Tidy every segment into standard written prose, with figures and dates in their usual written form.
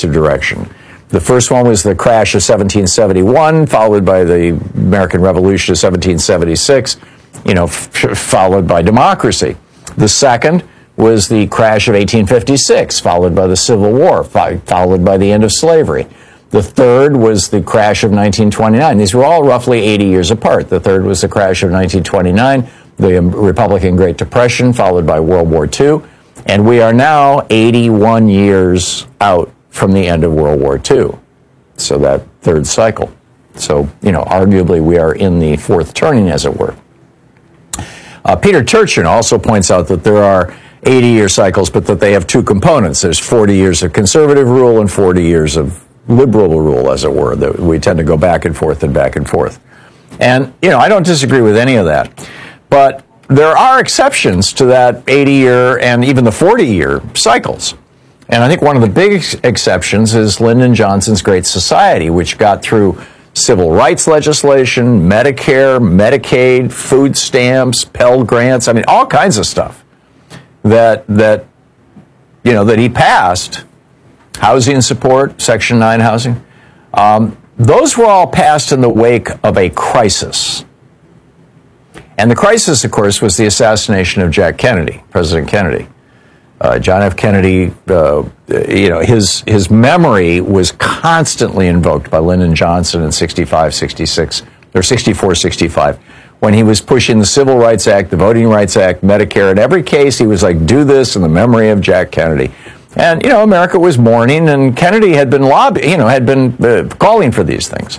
opposite direction. The first one was the crash of 1771, followed by the American Revolution of 1776, followed by democracy. The second was the crash of 1856, followed by the Civil War, followed by the end of slavery. The third was the crash of 1929. These were all roughly 80 years apart. The third was the crash of 1929, the Republican Great Depression, followed by World War II. And we are now 81 years out from the end of World War II. So that third cycle. So, arguably we are in the fourth turning, as it were. Peter Turchin also points out that there are 80-year cycles, but that they have two components. There's 40 years of conservative rule and 40 years of liberal rule, as it were, that we tend to go back and forth and back and forth. And, I don't disagree with any of that. But there are exceptions to that 80-year and even the 40-year cycles. And I think one of the big exceptions is Lyndon Johnson's Great Society, which got through civil rights legislation, Medicare, Medicaid, food stamps, Pell Grants, all kinds of stuff that he passed. Housing support, Section 9 housing. Those were all passed in the wake of a crisis. And the crisis, of course, was the assassination of Jack Kennedy, President Kennedy. John F. Kennedy, his memory was constantly invoked by Lyndon Johnson in 65, 66, or 64, 65, when he was pushing the Civil Rights Act, the Voting Rights Act, Medicare. In every case, he was like, do this in the memory of Jack Kennedy. And, America was mourning, and Kennedy had been calling for these things.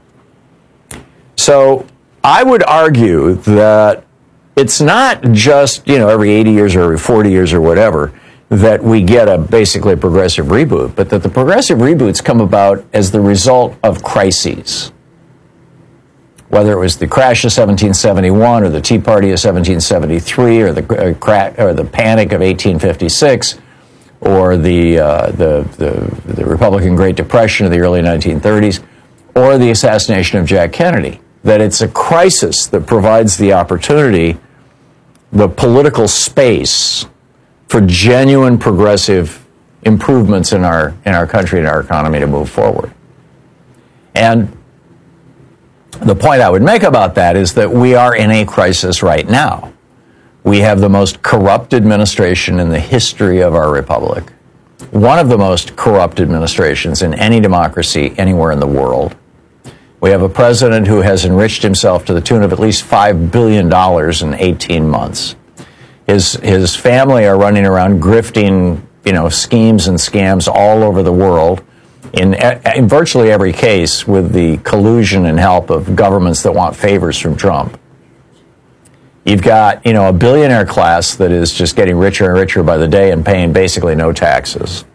So I would argue that it's not just, every 80 years or every 40 years or whatever that we get basically a progressive reboot, but that the progressive reboots come about as the result of crises. Whether it was the crash of 1771 or the Tea Party of 1773 or the Panic of 1856 or the Republican Great Depression of the early 1930s or the assassination of Jack Kennedy, that it's a crisis that provides the opportunity, the political space for genuine progressive improvements in our country and our economy to move forward. And the point I would make about that is that we are in a crisis right now. We have the most corrupt administration in the history of our republic, one of the most corrupt administrations in any democracy anywhere in the world. We have a president who has enriched himself to the tune of at least $5 billion in 18 months. His family are running around grifting, schemes and scams all over the world in virtually every case with the collusion and help of governments that want favors from Trump. You've got, a billionaire class that is just getting richer and richer by the day and paying basically no taxes.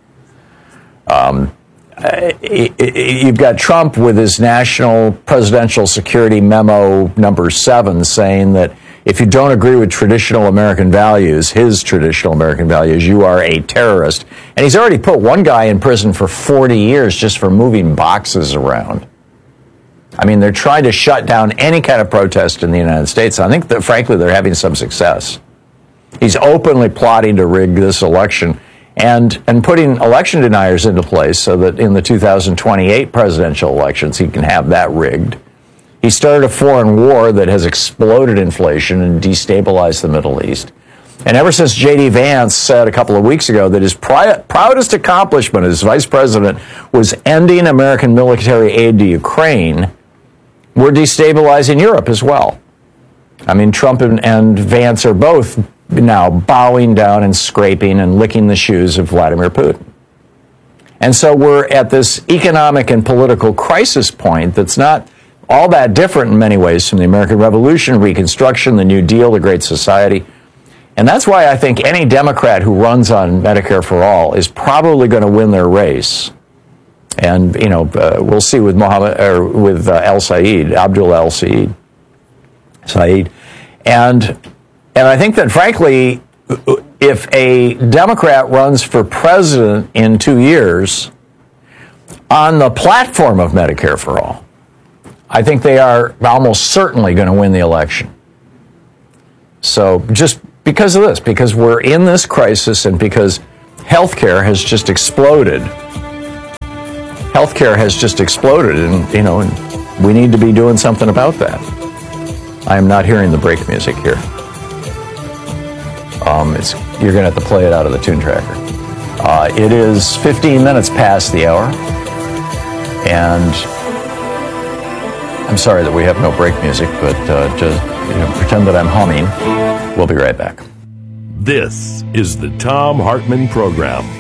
You've got Trump with his National Presidential Security Memo number 7 saying that if you don't agree with traditional American values, his traditional American values, you are a terrorist. And he's already put one guy in prison for 40 years just for moving boxes around. They're trying to shut down any kind of protest in the United States. I think that, frankly, they're having some success. He's openly plotting to rig this election and putting election deniers into place so that in the 2028 presidential elections, he can have that rigged. He started a foreign war that has exploded inflation and destabilized the Middle East. And ever since J.D. Vance said a couple of weeks ago that his proudest accomplishment as vice president was ending American military aid to Ukraine, we're destabilizing Europe as well. Trump and Vance are both now bowing down and scraping and licking the shoes of Vladimir Putin. And so we're at this economic and political crisis point that's not all that different in many ways from the American Revolution, Reconstruction, the New Deal, the Great Society. And that's why I think any Democrat who runs on Medicare for All is probably going to win their race. And, we'll see with Abdul El-Sayed. And I think that, frankly, if a Democrat runs for president in 2 years on the platform of Medicare for All, I think they are almost certainly going to win the election. So just because of this, because we're in this crisis and because healthcare has just exploded healthcare has just exploded, and and we need to be doing something about that. I am not hearing the break music here. You're going to have to play it out of the tune tracker. It is 15 minutes past the hour, and I'm sorry that we have no break music, but just pretend that I'm humming. We'll be right back. This is the Thom Hartmann Program.